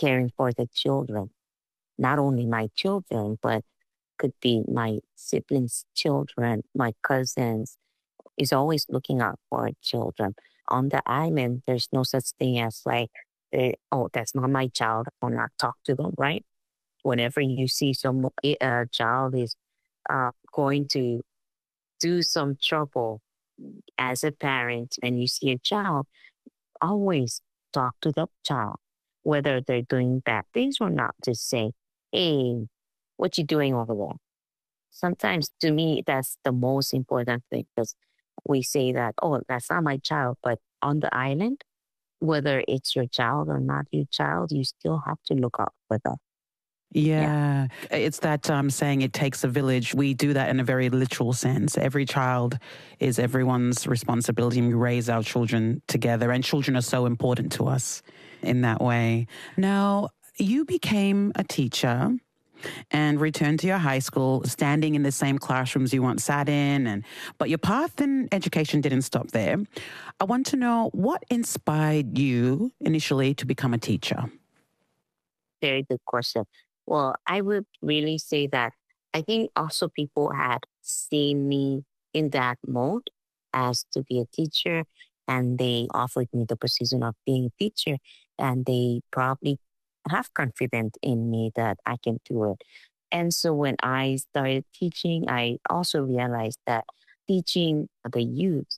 caring for the children, not only my children, but could be my siblings' children, my cousins, is always looking out for children. On the island, there's no such thing as like, oh, that's not my child. I'll not talk to them, right? Whenever you see some child is going to do some trouble as a parent and you see a child, always talk to the child, whether they're doing bad things or not. Just say, hey, what you doing over there? Sometimes to me, that's the most important thing because we say that, oh, that's not my child. But on the island, whether it's your child or not your child, you still have to look out for them. Yeah. It's that saying it takes a village. We do that in a very literal sense. Every child is everyone's responsibility, and we raise our children together, and children are so important to us in that way. Now, you became a teacher and returned to your high school, standing in the same classrooms you once sat in, but your path in education didn't stop there. I want to know what inspired you initially to become a teacher? Very good question. Well, I would really say that I think also people had seen me in that mode as to be a teacher, and they offered me the position of being a teacher, and they probably have confidence in me that I can do it. And so when I started teaching, I also realized that teaching the youth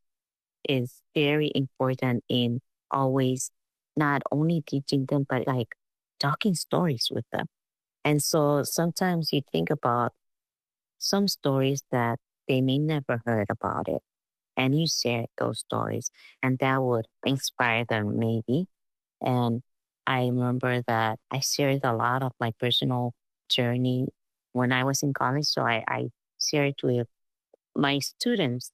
is very important in always not only teaching them, but like talking stories with them. And so sometimes you think about some stories that they may never heard about it, and you share those stories, and that would inspire them maybe. And I remember that I shared a lot of my personal journey when I was in college. So I shared with my students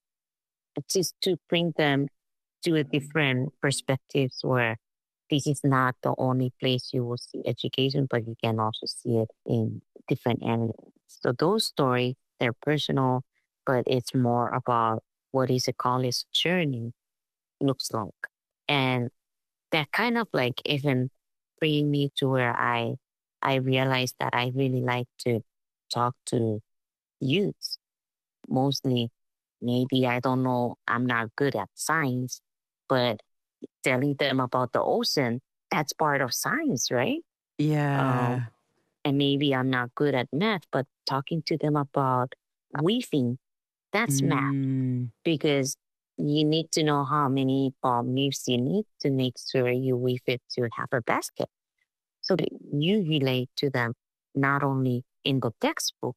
just to bring them to a different perspectives where this is not the only place you will see education, but you can also see it in different areas. So those stories, they're personal, but it's more about what is a college journey looks like. And that kind of like even bring me to where I realized that I really like to talk to youths. Mostly, maybe I don't know, I'm not good at science, but telling them about the ocean, that's part of science, right? Yeah. And maybe I'm not good at math, but talking to them about weaving, that's math because you need to know how many palm leaves you need to make sure you weave it to have a basket. So that you relate to them not only in the textbook,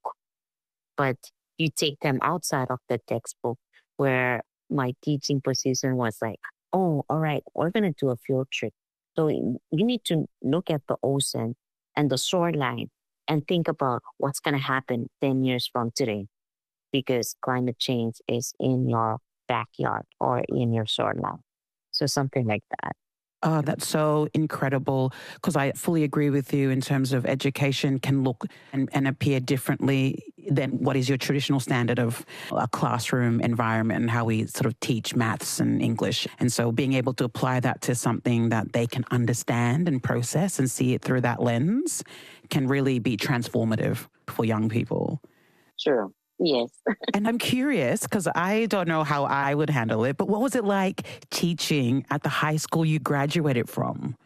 but you take them outside of the textbook where my teaching position was like, oh, all right, we're going to do a field trip. So you need to look at the ocean and the shoreline and think about what's going to happen 10 years from today because climate change is in your backyard or in your shoreline. So something like that. Oh, that's so incredible because I fully agree with you in terms of education can look and appear differently than what is your traditional standard of a classroom environment and how we sort of teach maths and English. And so being able to apply that to something that they can understand and process and see it through that lens can really be transformative for young people. Sure. Yes. And I'm curious, because I don't know how I would handle it, but what was it like teaching at the high school you graduated from?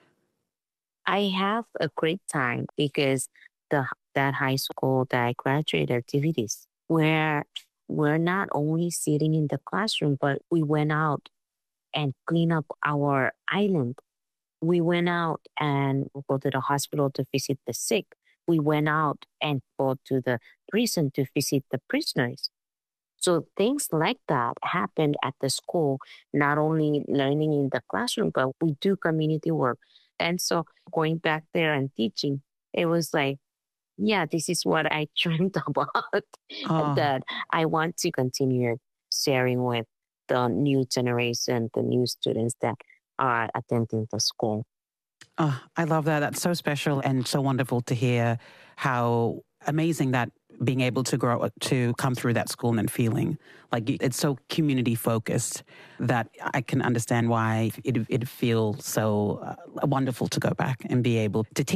I have a great time because that high school that I graduated activities where we're not only sitting in the classroom, but we went out and clean up our island. We went out and go to the hospital to visit the sick. We went out and go to the prison to visit the prisoners. So things like that happened at the school, not only learning in the classroom, but we do community work. And so going back there and teaching, it was like, yeah, this is what I dreamed about that I want to continue sharing with the new generation, the new students that are attending the school. Oh, I love that. That's so special and so wonderful to hear how amazing that being able to grow, to come through that school and feeling like it's so community focused that I can understand why it feels so wonderful to go back and be able to teach.